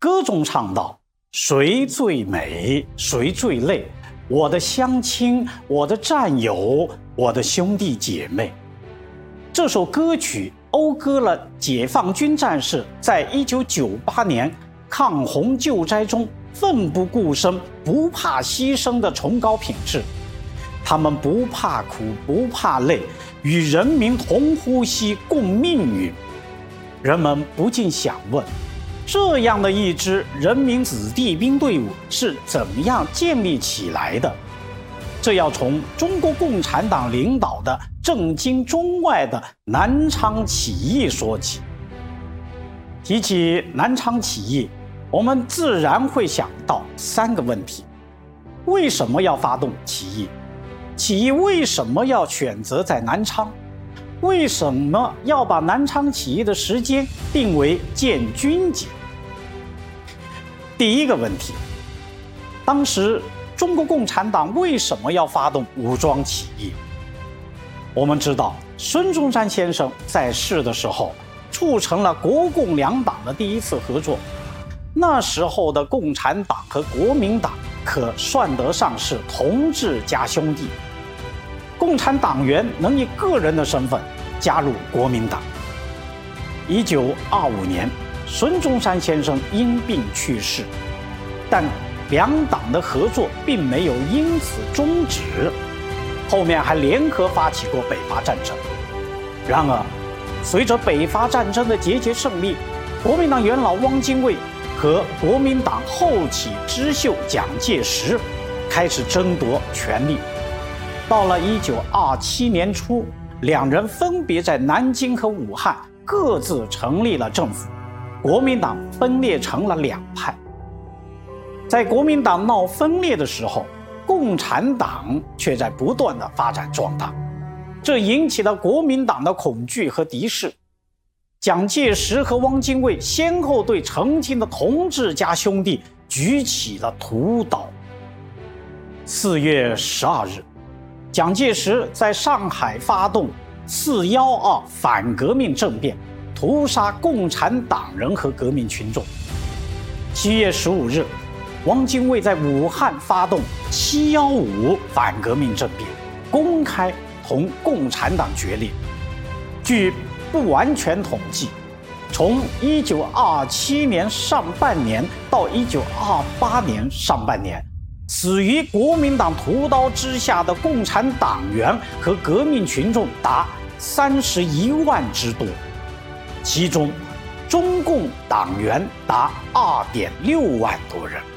歌中唱道：“谁最美，谁最累？我的乡亲，我的战友，我的兄弟姐妹。”这首歌曲讴歌了解放军战士在1998年抗洪救灾中奋不顾身、不怕牺牲的崇高品质。他们不怕苦，不怕累，与人民同呼吸，共命运。人们不禁想问，这样的一支人民子弟兵队伍是怎么样建立起来的？这要从中国共产党领导的震惊中外的南昌起义说起。提起南昌起义，我们自然会想到3个问题：为什么要发动起义？起义为什么要选择在南昌？为什么要把南昌起义的时间定为建军节？第一个问题，当时中国共产党为什么要发动武装起义？我们知道，孙中山先生在世的时候，促成了国共两党的第一次合作。那时候的共产党和国民党可算得上是同志加兄弟。共产党员能以个人的身份加入国民党。1925年，孙中山先生因病去世，但两党的合作并没有因此终止，后面还联合发起过北伐战争。然而，随着北伐战争的节节胜利，国民党元老汪精卫和国民党后起之秀蒋介石开始争夺权力。到了1927年初，两人分别在南京和武汉各自成立了政府，国民党分裂成了2派。在国民党闹分裂的时候，共产党却在不断的发展壮大，这引起了国民党的恐惧和敌视。蒋介石和汪精卫先后对曾经的同志加兄弟举起了屠刀。4月12日，蒋介石在上海发动412反革命政变，屠杀共产党人和革命群众。7月15日，汪精卫在武汉发动715反革命政变，公开同共产党决裂。据不完全统计，从1927年上半年到1928年上半年，死于国民党屠刀之下的共产党员和革命群众达31万之多，其中中共党员达2.6万多人。